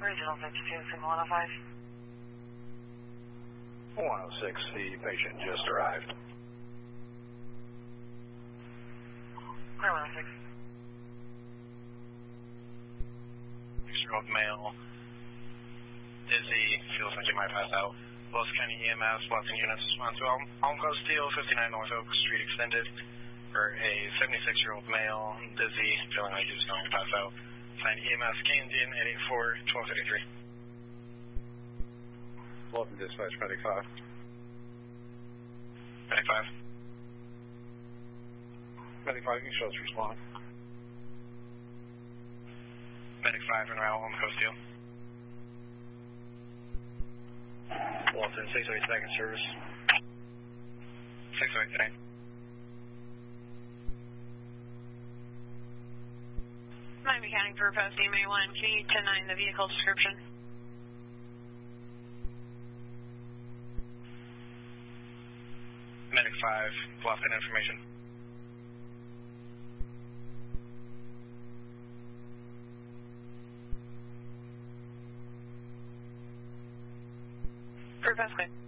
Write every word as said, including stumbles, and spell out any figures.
Regional fifty-two, signal one oh five. one oh six, the patient just arrived. Clear one oh six. Six-year-old male, dizzy, feels like he might pass out. Willis County E M S, Watson units respond to all home code Steel, fifty-nine North Oak Street Extended, for a seventy-six-year-old male, dizzy, feeling like he's going to pass out. Signed E M S, K Indian, eight eight four, twelve thirty-three. Welcome dispatch, Medic five. Medic five. Medic five, you can show us respond. Medic five and route home code Steel. Walton, six oh eight second service. six oh eight today. Miami County for post E M A one, can you ten nine the vehicle description? Medic five, block that information. For post clear.